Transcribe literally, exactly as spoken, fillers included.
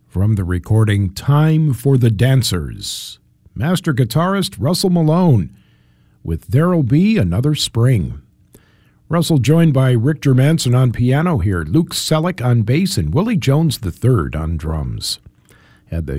From the recording Time for the Dancers, master guitarist Russell Malone with There'll Be Another Spring. Russell joined by Rick Germanson on piano here, Luke Selleck on bass, and Willie Jones the third on drums. Had the